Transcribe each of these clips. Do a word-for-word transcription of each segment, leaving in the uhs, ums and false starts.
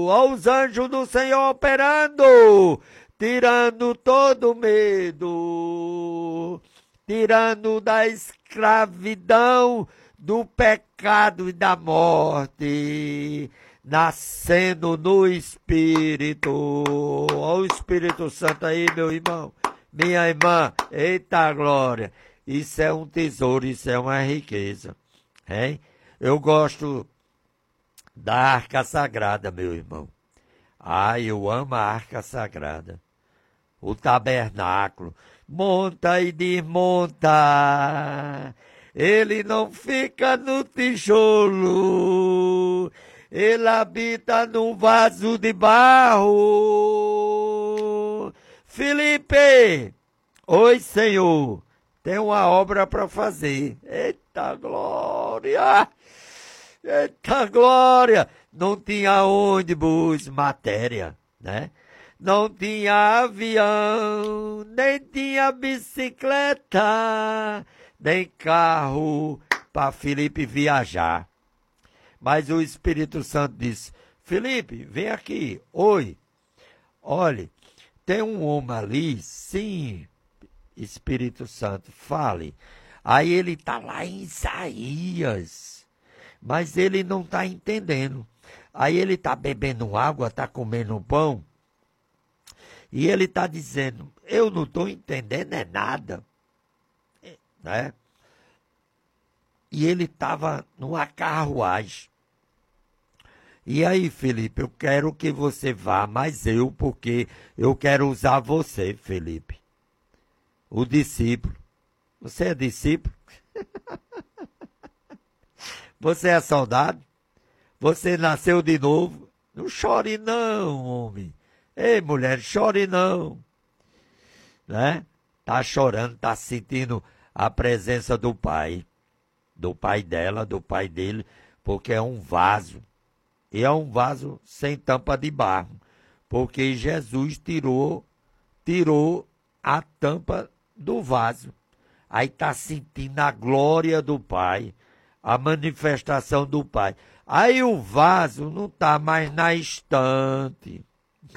Ó os anjos do Senhor operando, tirando todo medo, tirando da escravidão, do pecado e da morte, nascendo no Espírito. Ó o Espírito Santo aí, meu irmão, minha irmã, eita glória, isso é um tesouro, isso é uma riqueza, hein? Eu gosto da Arca Sagrada, meu irmão. Ah, eu amo a Arca Sagrada, o tabernáculo, monta e desmonta, ele não fica no tijolo, ele habita num vaso de barro. Felipe, oi Senhor, tem uma obra para fazer. Eita glória, eita glória. Não tinha ônibus, matéria, né? Não tinha avião, nem tinha bicicleta, nem carro para Felipe viajar. Mas o Espírito Santo disse, Felipe, vem aqui, oi, olhe, tem um homem ali, sim, Espírito Santo, fale. Aí ele está lá em Isaías, mas ele não está entendendo. Aí ele está bebendo água, está comendo pão, e ele está dizendo, eu não estou entendendo é nada, né? E ele estava numa carruagem. E aí, Felipe, eu quero que você vá, mas eu, porque eu quero usar você, Felipe, o discípulo. Você é discípulo? Você é soldado? Você nasceu de novo? Não chore não, homem. Ei, mulher, chore não. Né? Tá chorando, tá sentindo a presença do pai. Do pai dela, do pai dele, porque é um vaso. E é um vaso sem tampa de barro. Porque Jesus tirou, tirou a tampa do vaso. Aí tá sentindo a glória do pai, a manifestação do pai. Aí o vaso não tá mais na estante.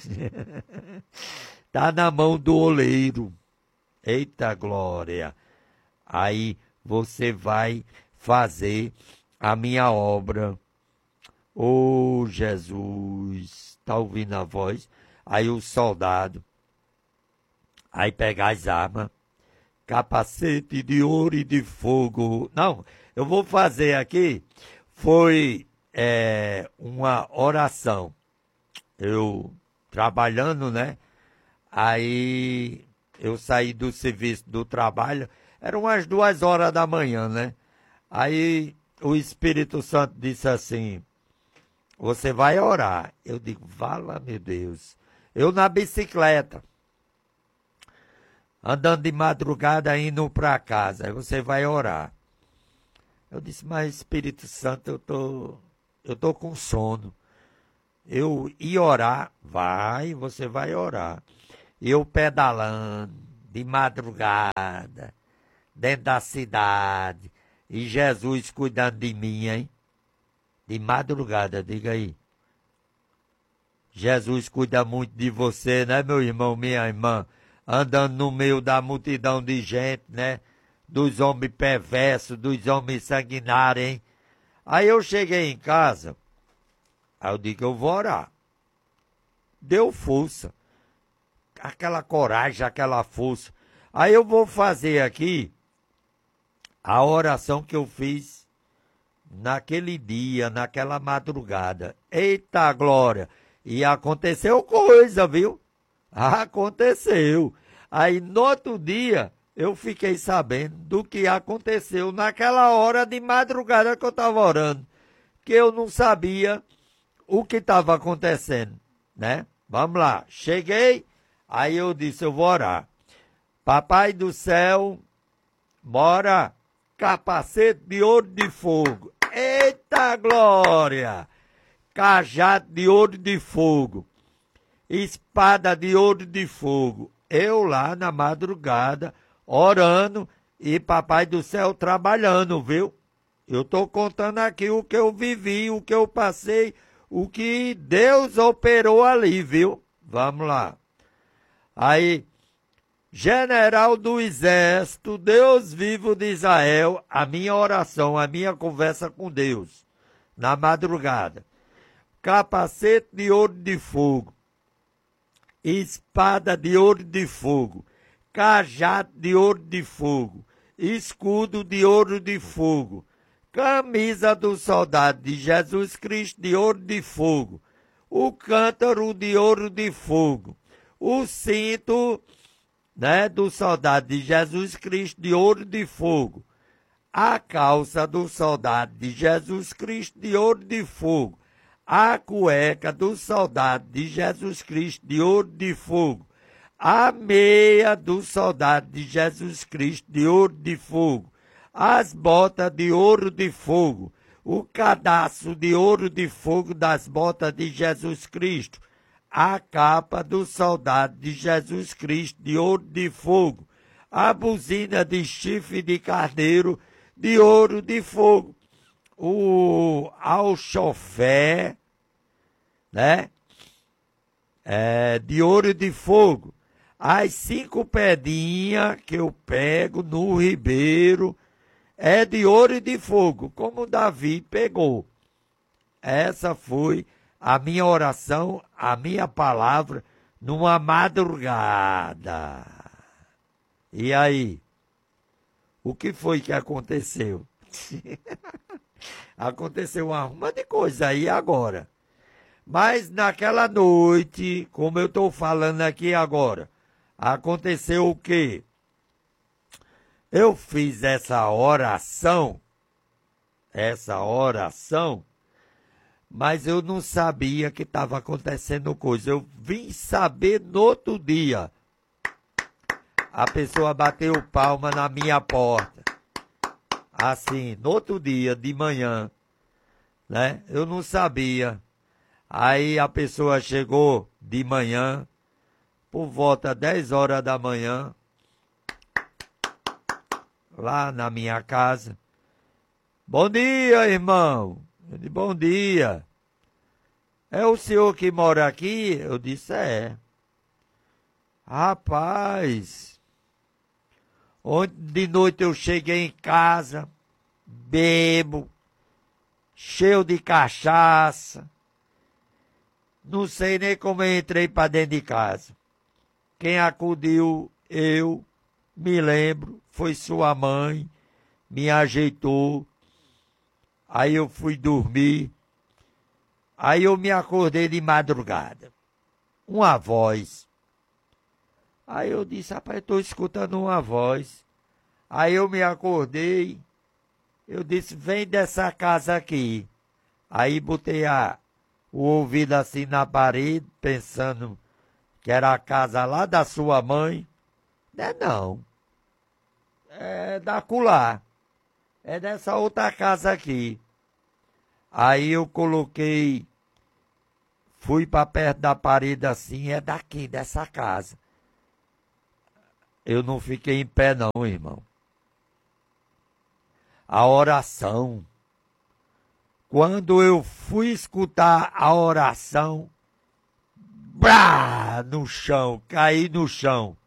Tá na mão do oleiro. Eita glória. Aí você vai fazer a minha obra. Ô oh, Jesus, tá ouvindo a voz? Aí o soldado, aí pega as armas, capacete de ouro e de fogo. Não, eu vou fazer aqui, foi é, uma oração. Eu trabalhando, né? Aí eu saí do serviço do trabalho, eram umas duas horas da manhã, né? Aí o Espírito Santo disse assim, você vai orar. Eu digo, vala, meu Deus. Eu na bicicleta, andando de madrugada, indo para casa. Aí você vai orar. Eu disse, mas Espírito Santo, eu tô, eu tô com sono. Eu ia orar, vai, você vai orar. Eu pedalando, de madrugada, dentro da cidade, e Jesus cuidando de mim, hein? De madrugada, diga aí. Jesus cuida muito de você, né, meu irmão, minha irmã? Andando no meio da multidão de gente, né? Dos homens perversos, dos homens sanguinários, hein? Aí eu cheguei em casa, aí eu digo, eu vou orar. Deu força. Aquela coragem, aquela força. Aí eu vou fazer aqui a oração que eu fiz naquele dia, naquela madrugada. Eita glória! E aconteceu coisa, viu? Aconteceu. Aí no outro dia eu fiquei sabendo do que aconteceu naquela hora de madrugada que eu estava orando. Que eu não sabia o que estava acontecendo, né? Vamos lá. Cheguei, aí eu disse, eu vou orar. Papai do céu, bora, capacete de ouro de fogo. Eita glória! Cajado de ouro de fogo, espada de ouro de fogo. Eu lá na madrugada, orando, e papai do céu trabalhando, viu? Eu estou contando aqui o que eu vivi, o que eu passei, o que Deus operou ali, viu? Vamos lá. Aí, general do exército, Deus vivo de Israel, a minha oração, a minha conversa com Deus, na madrugada. Capacete de ouro de fogo, espada de ouro de fogo, cajado de ouro de fogo, escudo de ouro de fogo, camisa do soldado de Jesus Cristo de ouro de fogo, o cântaro de ouro de fogo, o cinto, né, do soldado de Jesus Cristo de ouro de fogo, a calça do soldado de Jesus Cristo de ouro de fogo, a cueca do soldado de Jesus Cristo de ouro de fogo, a meia do soldado de Jesus Cristo de ouro de fogo, as botas de ouro de fogo, o cadastro de ouro de fogo das botas de Jesus Cristo, a capa do soldado de Jesus Cristo de ouro de fogo, a buzina de chifre de carneiro de ouro de fogo, o alchofé, né, é, de ouro de fogo, as cinco pedrinhas que eu pego no ribeiro é de ouro de fogo, como Davi pegou. Essa foi a minha oração, a minha palavra, numa madrugada. E aí? O que foi que aconteceu? Aconteceu uma ruma de coisa aí agora. Mas naquela noite, como eu estou falando aqui agora, aconteceu o quê? Eu fiz essa oração, essa oração, mas eu não sabia que estava acontecendo coisa. Eu vim saber no outro dia. A pessoa bateu palma na minha porta. Assim, no outro dia, de manhã, né? Eu não sabia. Aí a pessoa chegou de manhã, por volta dez horas da manhã, lá na minha casa. Bom dia, irmão. Eu disse, bom dia. É o senhor que mora aqui? Eu disse, é. Rapaz, ontem de noite eu cheguei em casa, bebo, cheio de cachaça. Não sei nem como eu entrei para dentro de casa. Quem acudiu, eu me lembro, foi sua mãe, me ajeitou. Aí eu fui dormir. Aí eu me acordei de madrugada. Uma voz. Aí eu disse, rapaz, estou escutando uma voz. Aí eu me acordei. Eu disse, vem dessa casa aqui. Aí botei a, o ouvido assim na parede, pensando que era a casa lá da sua mãe. Não é não. É da Culá. É dessa outra casa aqui. Aí eu coloquei, fui para perto da parede assim, é daqui, dessa casa. Eu não fiquei em pé não, irmão. A oração. Quando eu fui escutar a oração, brá, no chão, caí no chão.